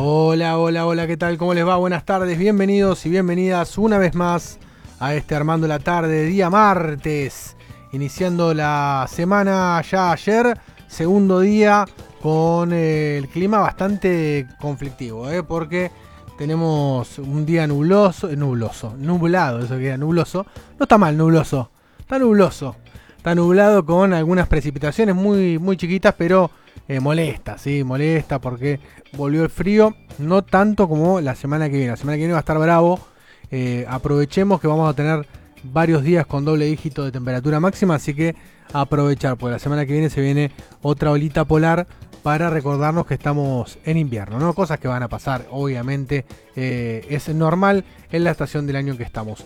Hola, hola, hola, ¿qué tal? ¿Cómo les va? Buenas tardes, bienvenidos y bienvenidas una vez más a Armando la Tarde, día martes, iniciando la semana ya ayer, segundo día con el clima bastante conflictivo, porque tenemos un día nublado, eso queda nubloso, no está mal nubloso, está nubloso. Está nublado con algunas precipitaciones muy chiquitas, pero molesta, ¿sí? Molesta porque volvió el frío, no tanto como la semana que viene. La semana que viene va a estar bravo. Aprovechemos que vamos a tener varios días con doble dígito de temperatura máxima, así que aprovechar, porque la semana que viene se viene otra olita polar para recordarnos que estamos en invierno, ¿no? Cosas que van a pasar, obviamente, es normal en la estación del año en que estamos.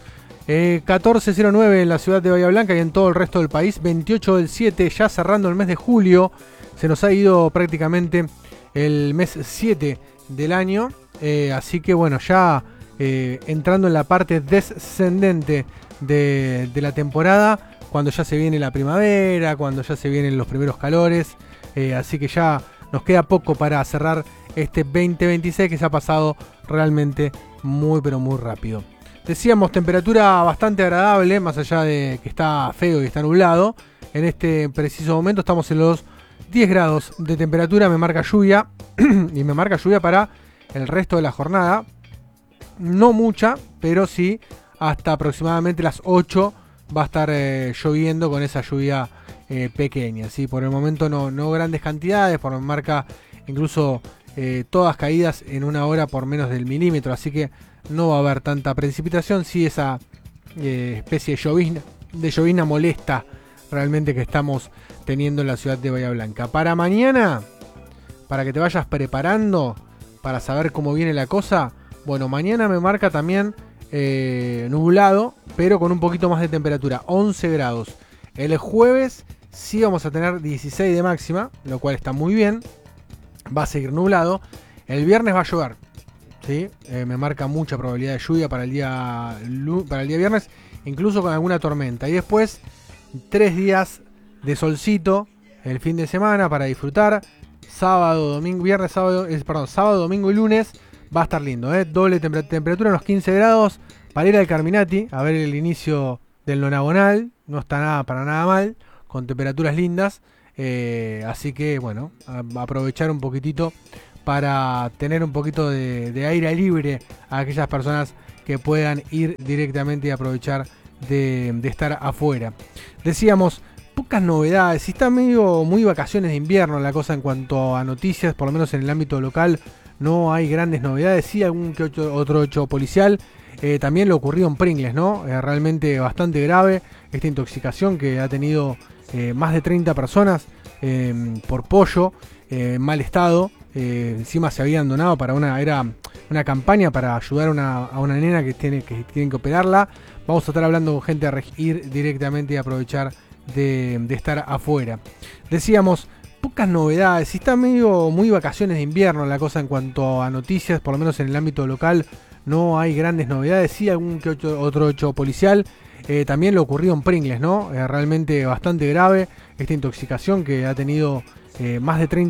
14:09 en la ciudad de Bahía Blanca y en todo el resto del país, 28 del 7, ya cerrando el mes de julio, se nos ha ido prácticamente el mes 7 del año, así que bueno, ya entrando en la parte descendente de la temporada, cuando ya se viene la primavera, cuando ya se vienen los primeros calores, así que ya nos queda poco para cerrar este 2026 que se ha pasado realmente muy pero muy rápido. Decíamos, temperatura bastante agradable, más allá de que está feo y está nublado. En este preciso momento estamos en los 10 grados de temperatura, me marca lluvia y me marca lluvia para el resto de la jornada. No mucha, pero sí hasta aproximadamente las 8 va a estar lloviendo con esa lluvia pequeña. ¿Sí? Por el momento no grandes cantidades, por me marca incluso todas caídas en una hora por menos del milímetro, así que no va a haber tanta precipitación, sí esa especie de llovizna molesta realmente que estamos teniendo en la ciudad de Bahía Blanca. Para mañana, para que te vayas preparando, para saber cómo viene la cosa, bueno, mañana me marca también nublado, pero con un poquito más de temperatura, 11 grados. El jueves sí vamos a tener 16 de máxima, lo cual está muy bien, va a seguir nublado. El viernes va a llover. ¿Sí? Me marca mucha probabilidad de lluvia para el día viernes, incluso con alguna tormenta. Y después 3 días de solcito el fin de semana para disfrutar. Sábado, domingo y lunes va a estar lindo. Doble temperatura en los 15 grados para ir al Carminati a ver el inicio del nonagonal. No está para nada mal, con temperaturas lindas. Así que bueno, aprovechar un poquitito para tener un poquito de aire libre a aquellas personas que puedan ir directamente y aprovechar de estar afuera. Decíamos, pocas novedades, si está muy vacaciones de invierno la cosa en cuanto a noticias, por lo menos en el ámbito local no hay grandes novedades, sí algún que otro hecho policial, también lo ocurrido en Pringles, ¿no? Realmente bastante grave esta intoxicación que ha tenido más de 30 personas por pollo en mal estado. Encima se habían donado era una campaña para ayudar a una nena que tienen que operarla. Vamos a estar hablando con gente a ir directamente y aprovechar de estar afuera. Decíamos, pocas novedades, si está muy vacaciones de invierno la cosa en cuanto a noticias, por lo menos en el ámbito local no hay grandes novedades, sí algún que otro hecho policial. También lo ocurrido en Pringles, ¿no? Realmente bastante grave esta intoxicación que ha tenido más de 30